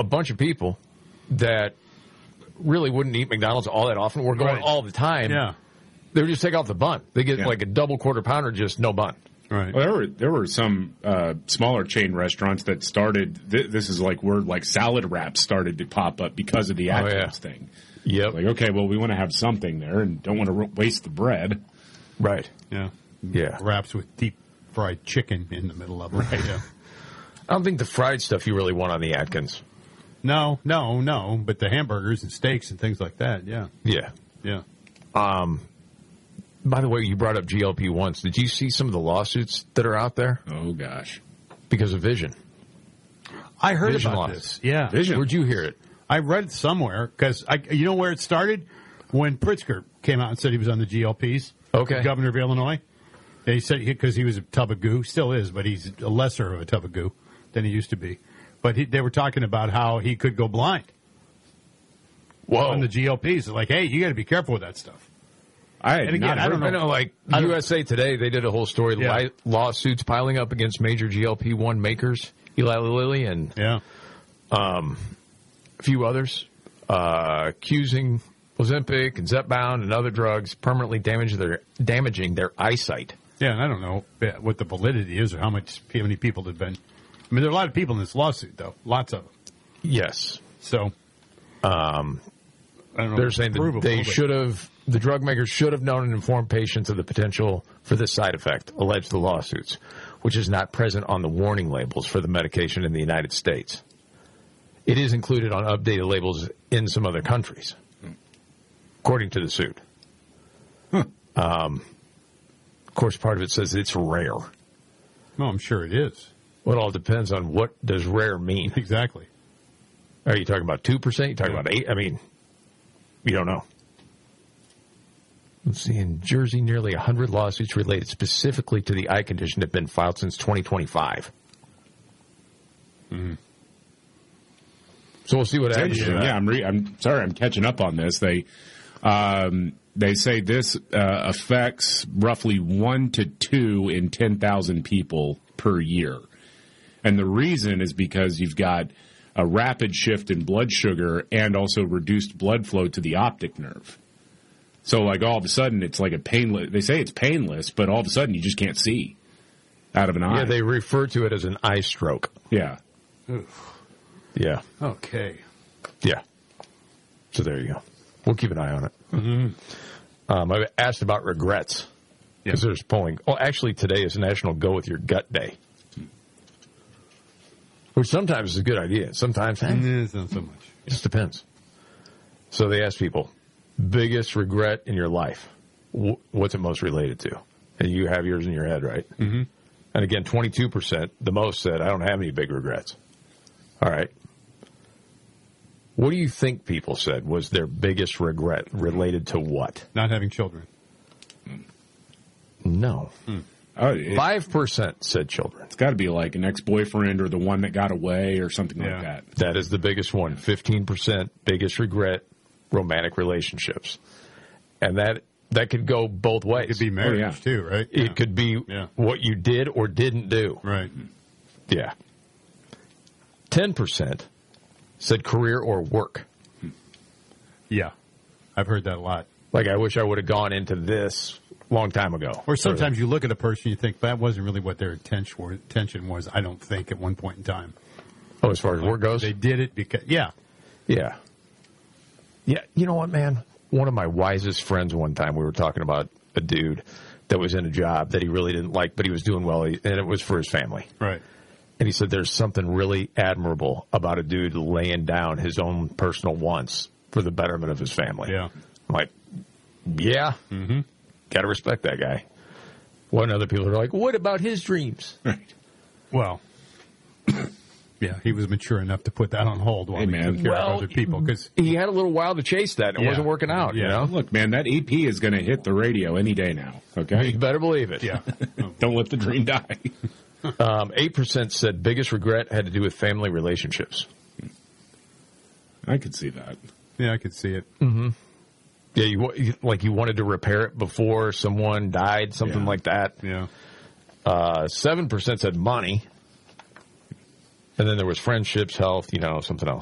a bunch of people that really wouldn't eat McDonald's all that often. We're going all the time. Yeah. They would just take off the bun. They get like a double quarter pounder, just no bun. Right. Well, there were some smaller chain restaurants that started. This is like where like salad wraps started to pop up because of the Atkins thing. Yep. Like, okay, well, we want to have something there and don't want to waste the bread. Right. Yeah. Yeah. Wraps with deep fried chicken in the middle of them. Right. Yeah. I don't think the fried stuff you really want on the Atkins. No. But the hamburgers and steaks and things like that, yeah. Yeah. Yeah. By the way, you brought up GLP-1s. Did you see some of the lawsuits that are out there? Oh, gosh. Because of vision. I heard Vision about loss. this. Yeah. Vision. Where'd you hear it? I read it somewhere because you know where it started? When Pritzker came out and said he was on the GLPs. Okay. The governor of Illinois. They said because he was a tub of goo, still is, but he's a lesser of a tub of goo than he used to be. But they were talking about how he could go blind. Whoa. On the GLPs. They're like, hey, you got to be careful with that stuff. I don't know. I know, like USA Today, they did a whole story, lawsuits piling up against major GLP-1 makers, Eli Lilly and a few others, accusing Ozempic and Zepbound and other drugs permanently damaging their eyesight. Yeah, and I don't know what the validity is or how many people have been. I mean, there are a lot of people in this lawsuit, though. Lots of them. Yes. So, I don't know. They're saying that the drug makers should have known and informed patients of the potential for this side effect, alleged the lawsuits, which is not present on the warning labels for the medication in the United States. It is included on updated labels in some other countries, according to the suit. Of course, part of it says it's rare. Well, I'm sure it is. Well, it all depends on what does rare mean. Exactly. Are you talking about 2%? You talking about 8%? I mean, you don't know. Let's see. In Jersey, nearly 100 lawsuits related specifically to the eye condition have been filed since 2025. Mm-hmm. So we'll see what happens. Yeah, I'm sorry, I'm catching up on this. They say this affects roughly 1 to 2 in 10,000 people per year. And the reason is because you've got a rapid shift in blood sugar and also reduced blood flow to the optic nerve. So, like, all of a sudden, it's like a painless. They say it's painless, but all of a sudden, you just can't see out of an eye. Yeah, they refer to it as an eye stroke. Yeah. Oof. Yeah. Okay. Yeah. So there you go. We'll keep an eye on it. Mm-hmm. I asked about regrets because there's polling. Oh, actually, today is National Go With Your Gut Day, which sometimes is a good idea. Sometimes, it's not so much. It just depends. So they asked people, biggest regret in your life, what's it most related to? And you have yours in your head, right? Mm-hmm. And again, 22%, the most said, I don't have any big regrets. All right. What do you think people said was their biggest regret related to what? Not having children. No. 5% said children. It's got to be like an ex-boyfriend or the one that got away or something like that. That is the biggest one. 15% biggest regret, romantic relationships. And that could go both ways. It could be marriage, too, right? It could be what you did or didn't do. Right. Yeah. 10% said career or work. Yeah. I've heard that a lot. Like, I wish I would have gone into this a long time ago. Or sometimes you look at a person and you think, that wasn't really what their intention was, I don't think, at one point in time. Oh, as far as work goes? They did it because, Yeah. Yeah, you know what, man? One of my wisest friends one time, we were talking about a dude that was in a job that he really didn't like, but he was doing well, and it was for his family. Right. And he said there's something really admirable about a dude laying down his own personal wants for the betterment of his family. Yeah. I'm like, yeah, got to respect that guy. When other people are like, what about his dreams? Right. Well, yeah, he was mature enough to put that on hold while he took care of other people. Cause he had a little while to chase that, and it wasn't working out, you know? Look, man, that EP is going to hit the radio any day now, okay? You better believe it. Yeah. Don't let the dream die. 8% said biggest regret had to do with family relationships. I could see that. Yeah, I could see it. Mm-hmm. Yeah, you wanted to repair it before someone died, something like that. Yeah. 7% said money. And then there was friendships, health, something else.